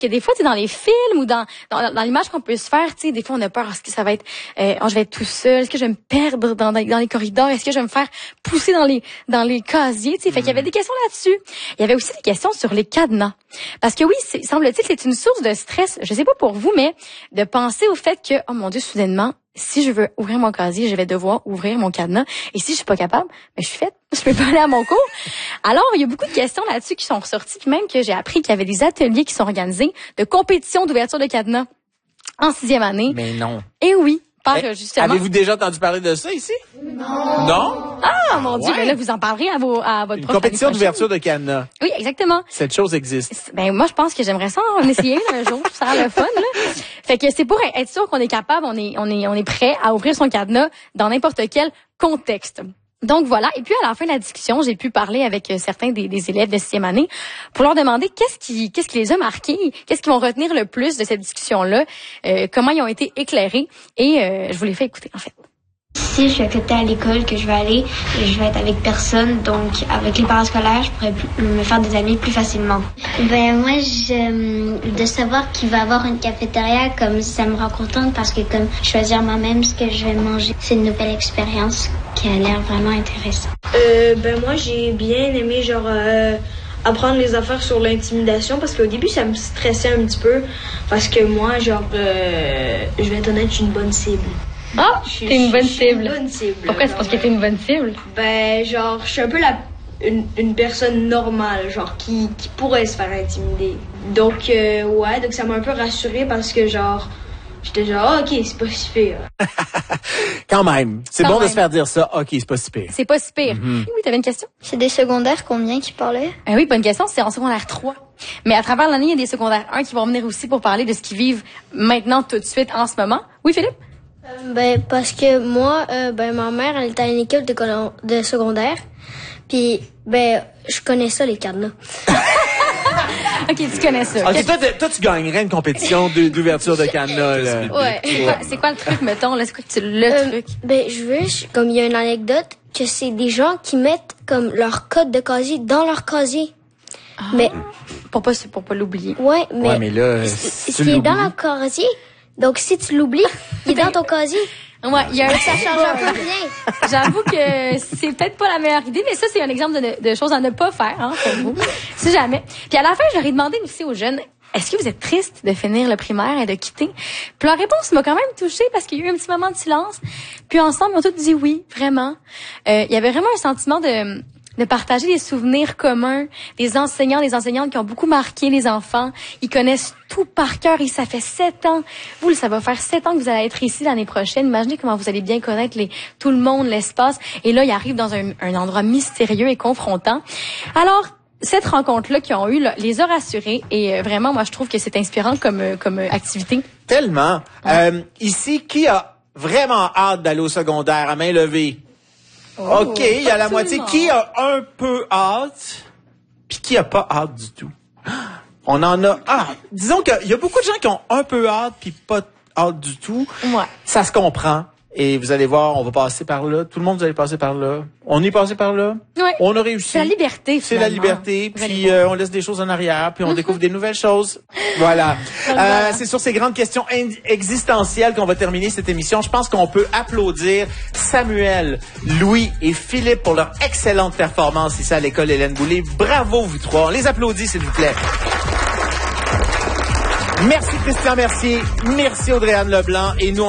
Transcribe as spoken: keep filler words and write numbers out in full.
Que des fois, tu sais, dans les films ou dans dans, dans l'image qu'on peut se faire, tu sais, des fois on a peur. Est-ce que ça va être, euh, oh, je vais être tout seul. Est-ce que je vais me perdre dans dans les corridors. Est-ce que je vais me faire pousser dans les dans les casiers, tu sais. Fait qu'il y avait des questions là-dessus. Il y avait aussi des questions sur les cadenas. Parce que oui, c'est, semble-t-il, c'est une source de stress. Je sais pas pour vous, mais de penser au fait que, oh mon Dieu, soudainement, si je veux ouvrir mon casier, je vais devoir ouvrir mon cadenas. Et si je suis pas capable, ben je suis faite. Je peux pas aller à mon cours. Alors, il y a beaucoup de questions là-dessus qui sont ressorties, puis même que j'ai appris qu'il y avait des ateliers qui sont organisés de compétition d'ouverture de cadenas en sixième année. Mais non. Et oui. Par, Eh, justement. Avez-vous déjà entendu parler de ça ici? Non. Non? Ah, mon Dieu, Ouais. mais là, vous en parlerez à, vos, à votre Une prof. compétition l'année prochaine. d'ouverture de cadenas. Oui, exactement. Cette chose existe. Ben moi, je pense que j'aimerais ça en essayer un jour. Ça a l'air le fun, là. Fait que c'est pour être sûr qu'on est capable, on est, on est, on est prêt à ouvrir son cadenas dans n'importe quel contexte. Donc voilà. Et puis à la fin de la discussion, j'ai pu parler avec certains des, des élèves de sixième année pour leur demander qu'est-ce qui, qu'est-ce qui les a marqués, qu'est-ce qu'ils vont retenir le plus de cette discussion-là, euh, comment ils ont été éclairés. Et euh, je vous les fais écouter en fait. Si je suis acceptée à l'école que je vais aller, je vais être avec personne, donc avec les parents scolaires, je pourrais plus- me faire des amis plus facilement. Ben moi, je, de savoir qu'il va y avoir une cafétéria, comme ça me rend contente parce que comme choisir moi-même ce que je vais manger, c'est une nouvelle expérience qui a l'air vraiment intéressante. Euh, ben moi j'ai bien aimé genre euh, apprendre les affaires sur l'intimidation parce qu'au début ça me stressait un petit peu parce que moi genre euh, je vais être honnête, je suis une bonne cible. Ah, Je- t'es une bonne je suis cible. Une bonne cible. Pourquoi c'est parce que t'es une bonne cible? Ben genre je suis un peu la une, une personne normale genre qui qui pourrait se faire intimider. Donc euh, ouais, donc ça m'a un peu rassurée parce que genre j'étais genre ah, OK, c'est pas si pire. Quand même. C'est Quand bon même. de se faire dire ça. OK, c'est pas si pire. C'est pas si pire. Mm-hmm. Oui, t'avais une question? C'est des secondaires combien qui parlaient? Eh oui, bonne question. C'est en secondaire trois. Mais à travers l'année, il y a des secondaires un qui vont venir aussi pour parler de ce qu'ils vivent maintenant, tout de suite, en ce moment. Oui, Philippe? Ben parce que moi, euh, ben ma mère, elle était à une école de, colo- de secondaire, puis ben je connais ça les cadenas. OK, tu connais ça. OK, Qu'est- toi, t- toi, tu gagnerais une compétition de- d'ouverture de cadenas, là. Ouais. C'est quoi, c'est quoi le truc, mettons? Là, c'est quoi que tu- le Euh, truc? ben je veux, je- comme il y a une anecdote que c'est des gens qui mettent comme leur code de casier dans leur casier. Mais Pour pas, pour pas l'oublier. ouais, mais, Ouais, mais là, ce si ce tu qui est dans l'oublies- leur casier, donc si tu l'oublies, il est dans ton casier. Ouais, il y a un Ça change un peu rien. J'avoue que c'est peut-être pas la meilleure idée, mais ça, c'est un exemple de, ne- de choses à ne pas faire, hein, pour vous. Si jamais. Puis à la fin, j'aurais demandé aussi aux jeunes, est-ce que vous êtes triste de finir le primaire et de quitter? Puis leur réponse m'a quand même touchée parce qu'il y a eu un petit moment de silence. Puis ensemble, ils ont tous dit oui, vraiment. Euh, il y avait vraiment un sentiment de... de partager des souvenirs communs, des enseignants, des enseignantes qui ont beaucoup marqué les enfants. Ils connaissent tout par cœur et ça fait sept ans. Vous, ça va faire sept ans que vous allez être ici l'année prochaine. Imaginez comment vous allez bien connaître les, tout le monde, l'espace. Et là, ils arrivent dans un, un endroit mystérieux et confrontant. Alors, cette rencontre-là qu'ils ont eue, là, les a rassurés. Et euh, vraiment, moi, je trouve que c'est inspirant comme, euh, comme euh, activité. Tellement. Euh, ici, qui a vraiment hâte d'aller au secondaire à main levée? OK, il y a la tout moitié. le monde. Qui a un peu hâte? Puis qui a pas hâte du tout? On en a... Ah, disons qu'il y a beaucoup de gens qui ont un peu hâte puis pas hâte du tout. Ouais. Ça se comprend. Et vous allez voir, on va passer par là. Tout le monde, vous allez passer par là. On est passé par là. Ouais. On a réussi. C'est la liberté, C'est la finalement. liberté. Vous allez Puis voir. euh, on laisse des choses en arrière. Puis on découvre des nouvelles choses. Voilà. Euh, c'est sur ces grandes questions in- existentielles qu'on va terminer cette émission. Je pense qu'on peut applaudir Samuel, Louis et Philippe pour leur excellente performance ici à l'école Hélène Boulay. Bravo, vous trois. On les applaudit, s'il vous plaît. Merci Christian Mercier. Merci Audrey-Anne Leblanc. Et nous, on